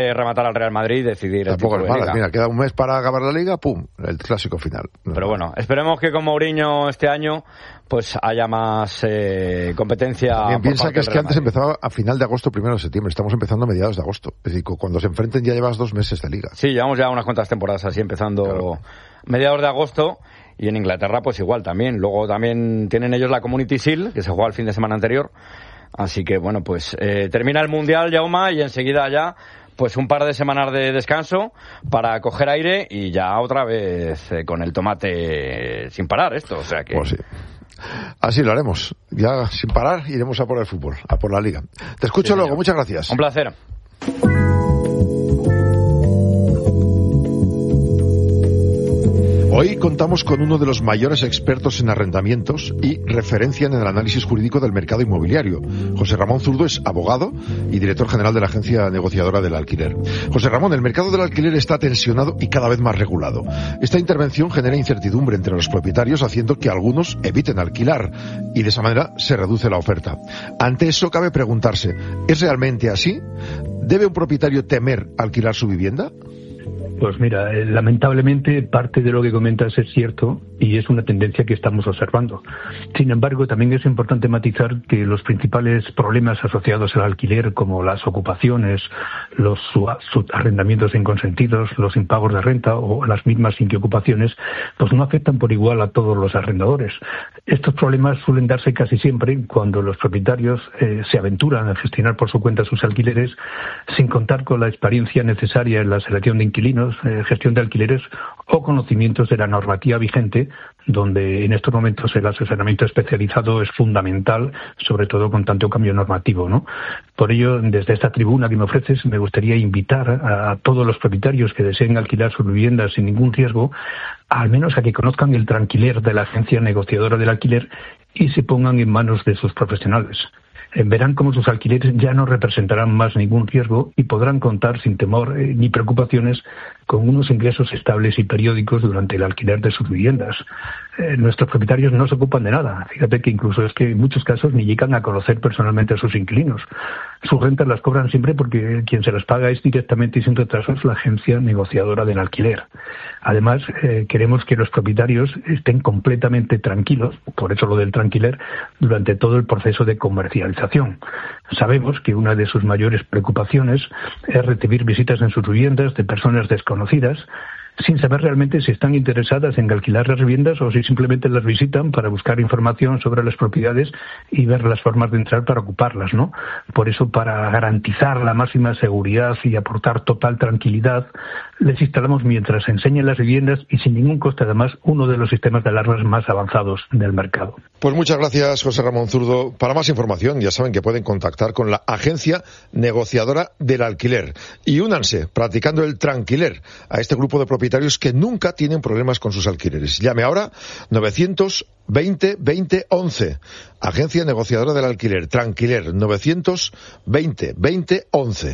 rematar al Real Madrid y decidir el título de Liga. Mira, queda un mes para acabar la Liga, ¡pum!, el clásico final. Pero bueno, esperemos que con Mourinho este año pues haya más competencia. También piensa que es que antes empezaba a final de agosto, 1 de septiembre. Estamos empezando a mediados de agosto. Es decir, cuando se enfrenten ya llevas 2 meses de Liga. Sí, llevamos ya unas cuantas temporadas así, empezando mediados de agosto. Y en Inglaterra pues igual también. Luego también tienen ellos la Community Shield, que se jugó el fin de semana anterior. Así que bueno, pues termina el Mundial, Jaume, y enseguida ya pues un par de semanas de descanso para coger aire y ya otra vez con el tomate sin parar esto. O sea que... Pues sí. Así lo haremos. Ya sin parar iremos a por el fútbol, a por la Liga. Te escucho luego. Muchas gracias. Un placer. Hoy contamos con uno de los mayores expertos en arrendamientos y referencia en el análisis jurídico del mercado inmobiliario. José Ramón Zurdo es abogado y director general de la agencia negociadora del alquiler. José Ramón, el mercado del alquiler está tensionado y cada vez más regulado. Esta intervención genera incertidumbre entre los propietarios, haciendo que algunos eviten alquilar y de esa manera se reduce la oferta. Ante eso cabe preguntarse, ¿es realmente así? ¿Debe un propietario temer alquilar su vivienda? Pues mira, lamentablemente parte de lo que comentas es cierto y es una tendencia que estamos observando. Sin embargo, también es importante matizar que los principales problemas asociados al alquiler, como las ocupaciones, los arrendamientos inconsentidos, los impagos de renta o las mismas inquiocupaciones, pues no afectan por igual a todos los arrendadores. Estos problemas suelen darse casi siempre cuando los propietarios se aventuran a gestionar por su cuenta sus alquileres sin contar con la experiencia necesaria en la selección de inquilinos, gestión de alquileres o conocimientos de la normativa vigente, donde en estos momentos el asesoramiento especializado es fundamental, sobre todo con tanto cambio normativo, ¿no? Por ello, desde esta tribuna que me ofreces, me gustaría invitar a todos los propietarios que deseen alquilar sus viviendas sin ningún riesgo, al menos a que conozcan el tranquiler de la agencia negociadora del alquiler y se pongan en manos de sus profesionales. Verán cómo sus alquileres ya no representarán más ningún riesgo y podrán contar sin temor ni preocupaciones con unos ingresos estables y periódicos durante el alquiler de sus viviendas. Nuestros propietarios no se ocupan de nada. Fíjate que incluso es que en muchos casos ni llegan a conocer personalmente a sus inquilinos. Sus rentas las cobran siempre porque quien se las paga es directamente y sin retrasos la agencia negociadora del alquiler. Además, queremos que los propietarios estén completamente tranquilos, por eso lo del tranquiler, durante todo el proceso de comercialización. Sabemos que una de sus mayores preocupaciones es recibir visitas en sus viviendas de personas desconocidas, sin saber realmente si están interesadas en alquilar las viviendas o si simplemente las visitan para buscar información sobre las propiedades y ver las formas de entrar para ocuparlas, ¿no? Por eso, para garantizar la máxima seguridad y aportar total tranquilidad, les instalamos mientras enseñan las viviendas y sin ningún coste además uno de los sistemas de alarmas más avanzados del mercado. Pues muchas gracias, José Ramón Zurdo. Para más información ya saben que pueden contactar con la agencia negociadora del alquiler y únanse practicando el tranquiler a este grupo de propietarios que nunca tienen problemas con sus alquileres. Llame ahora 920 20 11. Agencia negociadora del alquiler, Tranquiler, 920 20 11.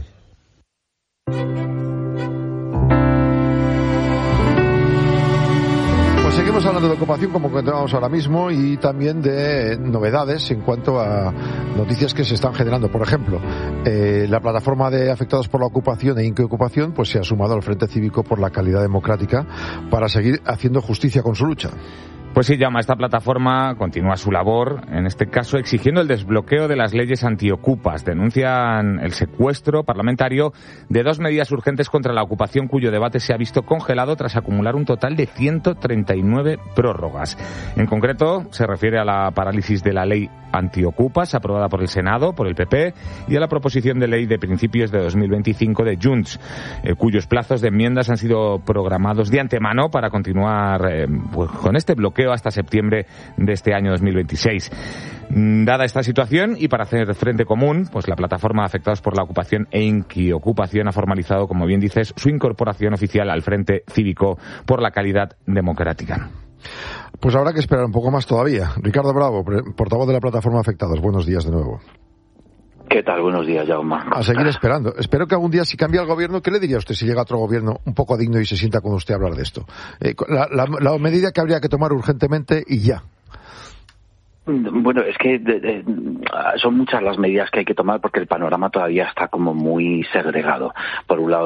Seguimos hablando de ocupación, como comentábamos ahora mismo, y también de novedades en cuanto a noticias que se están generando. Por ejemplo, la plataforma de afectados por la ocupación e inquiocupación pues se ha sumado al Frente Cívico por la Calidad Democrática para seguir haciendo justicia con su lucha. Pues sí, Jaume, esta plataforma continúa su labor, en este caso exigiendo el desbloqueo de las leyes antiocupas. Denuncian el secuestro parlamentario de 2 medidas urgentes contra la ocupación cuyo debate se ha visto congelado tras acumular un total de 139 prórrogas. En concreto, se refiere a la parálisis de la ley antiocupas aprobada por el Senado, por el PP, y a la proposición de ley de principios de 2025 de Junts, cuyos plazos de enmiendas han sido programados de antemano para continuar pues, con este bloqueo hasta septiembre de este año 2026. Dada esta situación y para hacer frente común, pues la plataforma de afectados por la ocupación e inquiocupación ha formalizado, como bien dices, su incorporación oficial al Frente Cívico por la Calidad Democrática. Pues habrá que esperar un poco más todavía. Ricardo Bravo, portavoz de la plataforma de afectados. Buenos días de nuevo. ¿Qué tal? Buenos días, Jaume. A seguir esperando. Espero que algún día, si cambia el gobierno, ¿qué le diría a usted si llega otro gobierno un poco digno y se sienta con usted a hablar de esto? La medida que habría que tomar urgentemente y ya. Bueno, es que son muchas las medidas que hay que tomar porque el panorama todavía está como muy segregado. Por un lado,